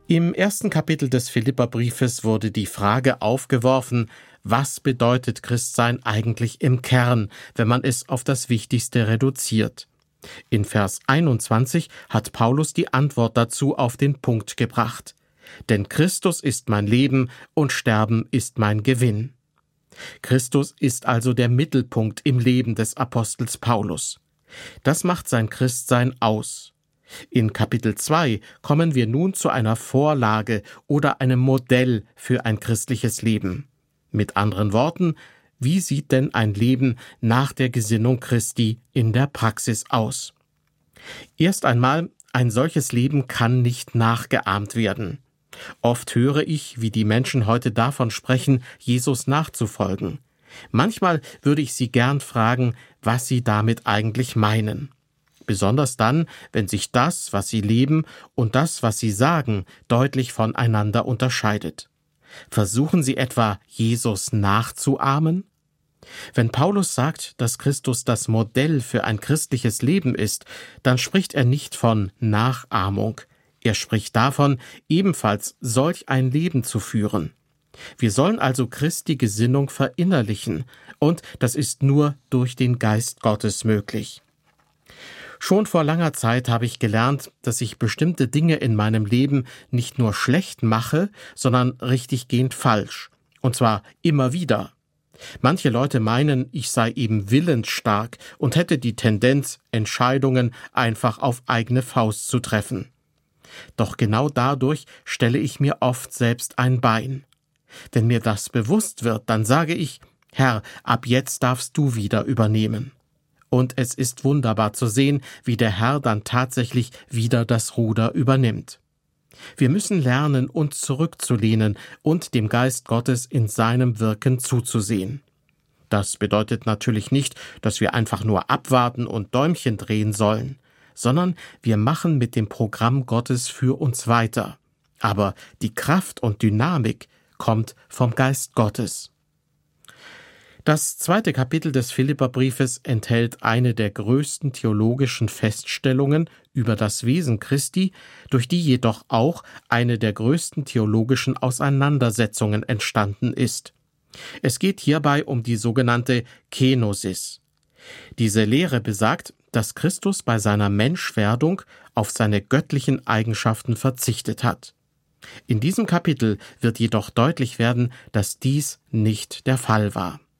Im ersten Kapitel des Philipperbriefes wurde die Frage aufgeworfen, was bedeutet Christsein eigentlich im Kern, wenn man es auf das Wichtigste reduziert. In Vers 21 hat Paulus die Antwort dazu auf den Punkt gebracht. Denn Christus ist mein Leben und Sterben ist mein Gewinn. Christus ist also der Mittelpunkt im Leben des Apostels Paulus. Das macht sein Christsein aus. In Kapitel 2 kommen wir nun zu einer Vorlage oder einem Modell für ein christliches Leben. Mit anderen Worten, wie sieht denn ein Leben nach der Gesinnung Christi in der Praxis aus? Erst einmal, ein solches Leben kann nicht nachgeahmt werden. Oft höre ich, wie die Menschen heute davon sprechen, Jesus nachzufolgen. Manchmal würde ich sie gern fragen, was sie damit eigentlich meinen. Besonders dann, wenn sich das, was sie leben, und das, was sie sagen, deutlich voneinander unterscheidet. Versuchen sie etwa, Jesus nachzuahmen? Wenn Paulus sagt, dass Christus das Modell für ein christliches Leben ist, dann spricht er nicht von Nachahmung. Er spricht davon, ebenfalls solch ein Leben zu führen. Wir sollen also Christi Gesinnung verinnerlichen, und das ist nur durch den Geist Gottes möglich. Schon vor langer Zeit habe ich gelernt, dass ich bestimmte Dinge in meinem Leben nicht nur schlecht mache, sondern richtiggehend falsch. Und zwar immer wieder. Manche Leute meinen, ich sei eben willensstark und hätte die Tendenz, Entscheidungen einfach auf eigene Faust zu treffen. Doch genau dadurch stelle ich mir oft selbst ein Bein. Wenn mir das bewusst wird, dann sage ich, Herr, ab jetzt darfst du wieder übernehmen. Und es ist wunderbar zu sehen, wie der Herr dann tatsächlich wieder das Ruder übernimmt. Wir müssen lernen, uns zurückzulehnen und dem Geist Gottes in seinem Wirken zuzusehen. Das bedeutet natürlich nicht, dass wir einfach nur abwarten und Däumchen drehen sollen, sondern wir machen mit dem Programm Gottes für uns weiter. Aber die Kraft und Dynamik kommt vom Geist Gottes. Das zweite Kapitel des Philipperbriefes enthält eine der größten theologischen Feststellungen über das Wesen Christi, durch die jedoch auch eine der größten theologischen Auseinandersetzungen entstanden ist. Es geht hierbei um die sogenannte Kenosis. Diese Lehre besagt, dass Christus bei seiner Menschwerdung auf seine göttlichen Eigenschaften verzichtet hat. In diesem Kapitel wird jedoch deutlich werden, dass dies nicht der Fall war.